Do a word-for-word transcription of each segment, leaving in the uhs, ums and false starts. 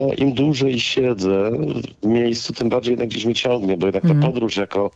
no, im dłużej siedzę w miejscu, tym bardziej jednak gdzieś mi ciągnie, bo jednak ta Mhm. podróż jako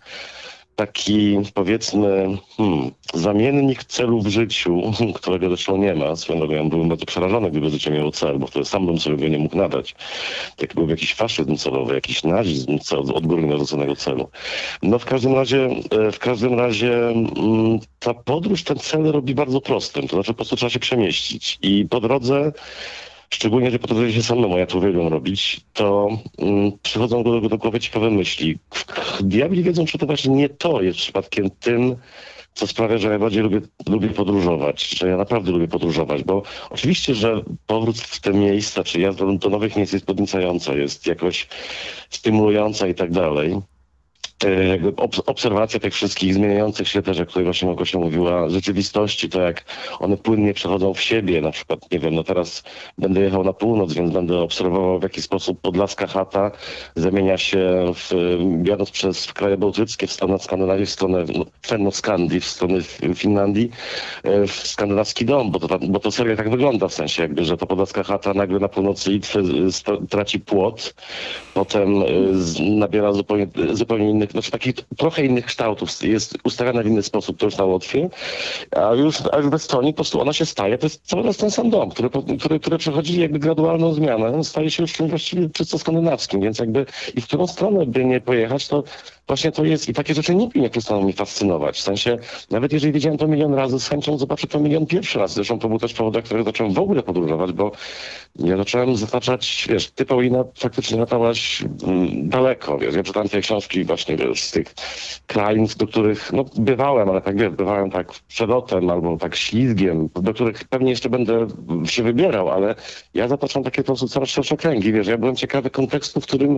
taki, powiedzmy, hmm, zamiennik celu w życiu, którego zresztą nie ma. Swoją drogą ja byłem bardzo przerażony, gdyby życie miało cel, bo wtedy sam bym sobie go nie mógł nadać. Jak był jakiś faszyzm celowy, jakiś nazizm cel, od góry narzuconego celu. No w każdym razie, e, w każdym razie mm, ta podróż ten cel robi bardzo prostym, to znaczy po prostu trzeba się przemieścić i po drodze, szczególnie, że podróżuje się samemu, ja to uwielbiam robić, to mm, przychodzą do, do głowy ciekawe myśli. Diabli wiedzą, że to właśnie nie to jest przypadkiem tym, co sprawia, że najbardziej lubię, lubię podróżować, że ja naprawdę lubię podróżować, bo oczywiście, że powrót w te miejsca, czy jazda do nowych miejsc jest podniecająca, jest jakoś stymulująca i tak dalej. E, jakby obs- obserwacja tych wszystkich zmieniających się też, jak tutaj właśnie Małgosia mówiła, rzeczywistości, to jak one płynnie przechodzą w siebie, na przykład, nie wiem, no teraz będę jechał na północ, więc będę obserwował, w jaki sposób podlaska chata zamienia się w, jadąc przez kraje bałtyckie, w stronę Skandynawii, w stronę no, Fennoskandii, w stronę F- Finlandii, e, w skandynawski dom, bo to, ta- bo to serio tak wygląda, w sensie jakby, że to podlaska chata nagle na północy Litwy e, sta- traci płot, potem y, z- nabiera zupełnie, zupełnie innych, znaczy takich trochę innych kształtów, jest ustawiana w inny sposób, to już na Łotwie, a już, a już w Estonii po prostu ona się staje, to jest cały czas ten sam dom, który, po- który, który przechodzi jakby gradualną zmianę, staje się już czymś właściwie czysto skandynawskim, więc jakby i w którą stronę by nie pojechać, to właśnie to jest i takie rzeczy nigdy nie przestaną mnie fascynować, w sensie nawet jeżeli widziałem to milion razy, z chęcią zobaczę to milion pierwszy raz, zresztą to był też powód, dla którego zacząłem w ogóle podróżować, bo ja zacząłem zataczać, wiesz, ty Paulina faktycznie latałaś mm, daleko, wiesz, ja czytałem te książki właśnie, wiesz, z tych krain, do których, no, bywałem, ale tak, wiesz, bywałem tak przelotem albo tak ślizgiem, do których pewnie jeszcze będę się wybierał, ale ja zataczam takie po prostu coraz szersze kręgi, wiesz, ja byłem ciekawy kontekstu, w którym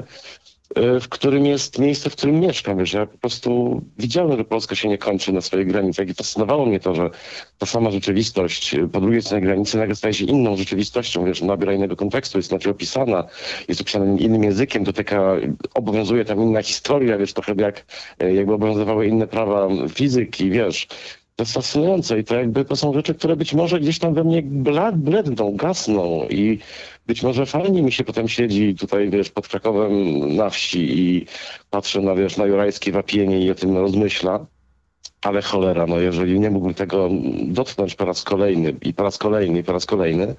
e, w którym jest miejsce, w którym mieszkam. Wiesz, ja po prostu widziałem, że Polska się nie kończy na swojej granicy. Jak i fascynowało mnie to, że ta sama rzeczywistość e, po drugiej stronie granicy nagle staje się inną rzeczywistością, wiesz, nabiera innego kontekstu, jest inaczej opisana, jest opisana innym językiem, dotyka, obowiązuje tam inna historia, wiesz, trochę jak e, jakby obowiązywały inne prawa fizyki, wiesz. To jest fascynujące i to jakby to są rzeczy, które być może gdzieś tam we mnie bla- bledną, gasną i być może fajnie mi się potem siedzi tutaj, wiesz, pod Krakowem na wsi i patrzę na, wiesz, na jurajskie wapienie i o tym rozmyśla. Ale cholera, no jeżeli nie mógłbym tego dotknąć po raz kolejny i po raz kolejny i po raz kolejny,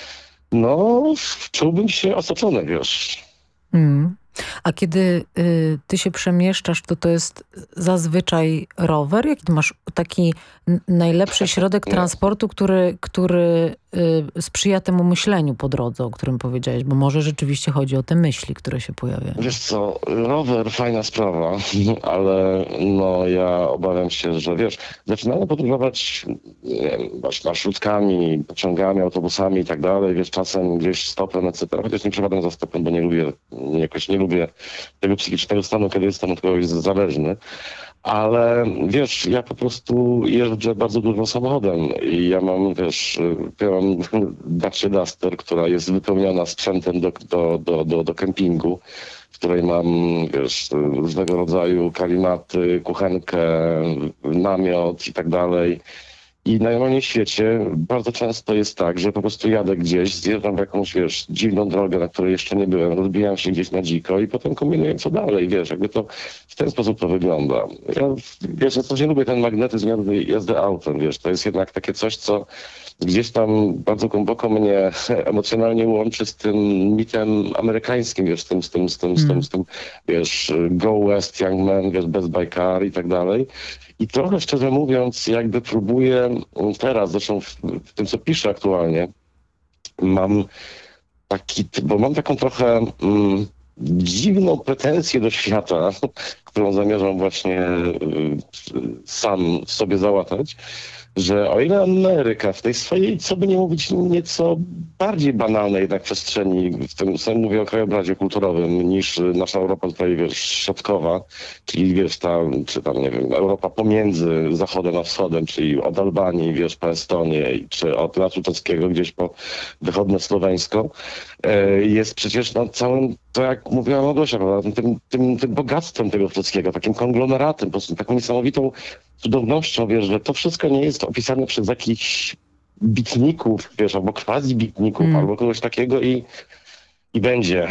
no czułbym się osaczony, wiesz. Mm. A kiedy y, ty się przemieszczasz, to to jest zazwyczaj rower? Jaki masz taki n- najlepszy środek Nie. transportu, który, który y, sprzyja temu myśleniu po drodze, o którym powiedziałeś? Bo może rzeczywiście chodzi o te myśli, które się pojawiają. Wiesz co, rower fajna sprawa, ale no ja obawiam się, że wiesz, zaczynamy podróżować nie wiem, masz- marszrutkami, pociągami, autobusami i tak dalej, wiesz, czasem gdzieś stopem, et cetera. Chociaż nie przepadam za stopem, bo nie lubię, jakoś nie lubię tego psychicznego stanu, kiedy jestem od kogoś zależny. Ale wiesz, ja po prostu jeżdżę bardzo dużo samochodem i ja mam, wiesz, ja mam Dacia Duster, która jest wypełniona sprzętem do, do, do, do, do kempingu, w której mam, wiesz, różnego rodzaju kalimaty, kuchenkę, namiot i tak dalej. I na normalnie w świecie bardzo często jest tak, że po prostu jadę gdzieś, zjeżdżam w jakąś, wiesz, dziwną drogę, na której jeszcze nie byłem, rozbijam się gdzieś na dziko i potem kombinuję co dalej, wiesz, jakby to w ten sposób to wygląda. Ja, wiesz, ja coś nie lubię ten magnetyzm jazdy, jazdy autem, wiesz, to jest jednak takie coś, co gdzieś tam bardzo głęboko mnie emocjonalnie łączy z tym mitem amerykańskim, wiesz, z tym, z tym, z tym, z tym, Mm. z tym, wiesz, Go West, Young Man, wiesz, Best by Car i tak dalej. I trochę szczerze mówiąc, jakby próbuję teraz, zresztą w, w tym, co piszę aktualnie, mam taki, bo mam taką trochę mm, dziwną pretensję do świata, którą zamierzam właśnie y, sam w sobie załatać, że o ile Ameryka w tej swojej, co by nie mówić, nieco bardziej banalnej jednak przestrzeni, w tym samym mówię o krajobrazie kulturowym, niż nasza Europa tutaj, wiesz, środkowa, czyli wiesz, ta, czy tam, nie wiem, Europa pomiędzy Zachodem a Wschodem, czyli od Albanii, wiesz, po Estonię, czy od Placu Czeskiego gdzieś po wychodne Słoweńsko, e, jest przecież na całym, to jak mówiła Małgosia, prawda, tym, tym, tym bogactwem tego wszystkiego, takim konglomeratem, po prostu taką niesamowitą cudownością, wiesz, że to wszystko nie jest opisane przez jakichś bitników, wiesz, albo quasi-bitników, Mm. albo kogoś takiego i i będzie